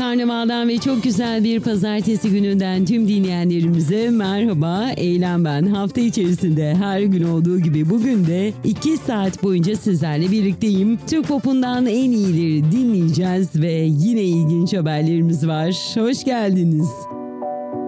Karnavaldan ve çok güzel bir pazartesi gününden tüm dinleyenlerimize merhaba. Eylem ben. Hafta içerisinde her gün olduğu gibi bugün de 2 saat boyunca sizlerle birlikteyim. Türk popundan en iyileri dinleyeceğiz ve yine ilginç haberlerimiz var. Hoş geldiniz.